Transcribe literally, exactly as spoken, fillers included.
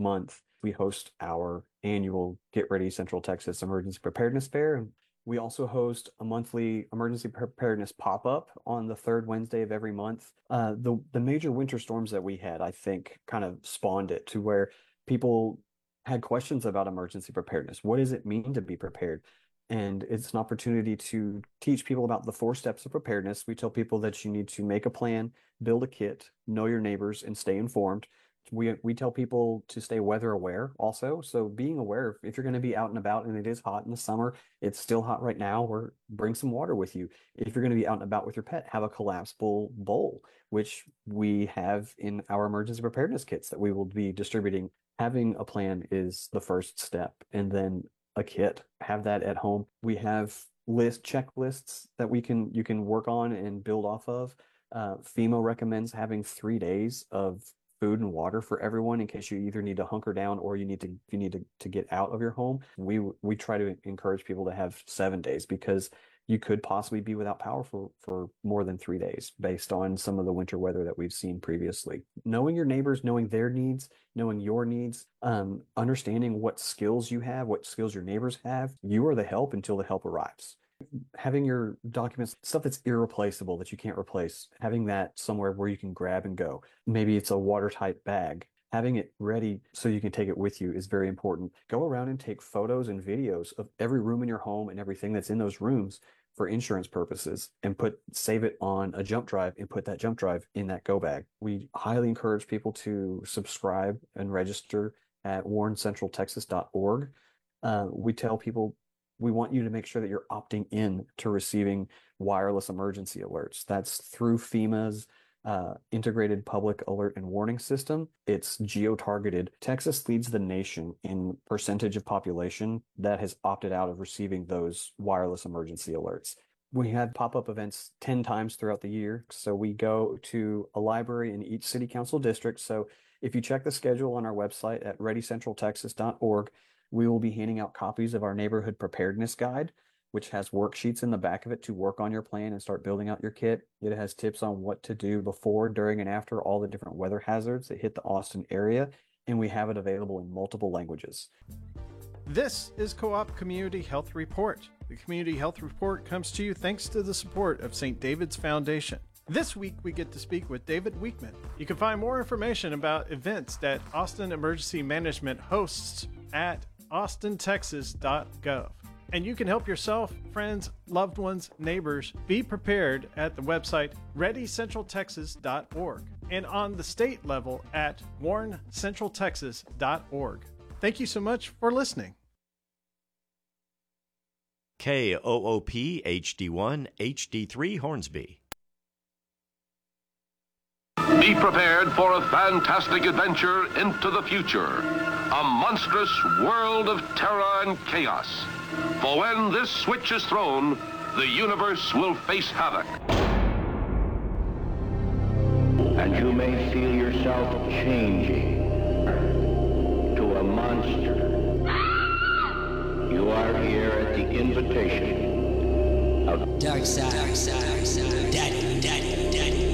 month, we host our annual Get Ready Central Texas Emergency Preparedness Fair. We also host a monthly emergency preparedness pop-up on the third Wednesday of every month. Uh, the, the major winter storms that we had, I think, kind of spawned it to where people had questions about emergency preparedness. What does it mean to be prepared? And it's an opportunity to teach people about the four steps of preparedness. We tell people that you need to make a plan, build a kit, know your neighbors, and stay informed. We we tell people to stay weather aware also. So being aware, if you're going to be out and about and it is hot in the summer, it's still hot right now, or bring some water with you. If you're going to be out and about with your pet, have a collapsible bowl, which we have in our emergency preparedness kits that we will be distributing. Having a plan is the first step, and then a kit. Have that at home. We have list checklists that we can you can work on and build off of. Uh, FEMA recommends having three days of food and water for everyone in case you either need to hunker down or you need to you need to, to get out of your home. We we try to encourage people to have seven days because you could possibly be without power for, for more than three days based on some of the winter weather that we've seen previously. Knowing your neighbors, knowing their needs, knowing your needs, um, understanding what skills you have, what skills your neighbors have, you are the help until the help arrives. Having your documents, stuff that's irreplaceable that you can't replace, having that somewhere where you can grab and go. Maybe it's a watertight bag. Having it ready so you can take it with you is very important. Go around and take photos and videos of every room in your home and everything that's in those rooms for insurance purposes, and put save it on a jump drive and put that jump drive in that go bag. We highly encourage people to subscribe and register at warn central texas dot org. Uh, we tell people we want you to make sure that you're opting in to receiving wireless emergency alerts. That's through FEMA's uh, integrated public alert and warning system. It's geo-targeted. Texas leads the nation in percentage of population that has opted out of receiving those wireless emergency alerts. We have pop-up events ten times throughout the year. So we go to a library in each city council district. So if you check the schedule on our website at ready central texas dot org, we will be handing out copies of our neighborhood preparedness guide, which has worksheets in the back of it to work on your plan and start building out your kit. It has tips on what to do before, during, and after all the different weather hazards that hit the Austin area, and we have it available in multiple languages. This is Co-op Community Health Report. The Community Health Report comes to you thanks to the support of Saint David's Foundation. This week, we get to speak with David Weekman. You can find more information about events that Austin Emergency Management hosts at austin texas dot gov. And you can help yourself, friends, loved ones, neighbors be prepared at the website ready central texas dot org and on the state level at warn central texas dot org. Thank you so much for listening. K O O P H D one H D three Hornsby. Be prepared for a fantastic adventure into the future. A monstrous world of terror and chaos. For when this switch is thrown, the universe will face havoc. And you may feel yourself changing to a monster. You are here at the invitation of Dark Side. Dark Side. Dark Side. Daddy, daddy, daddy.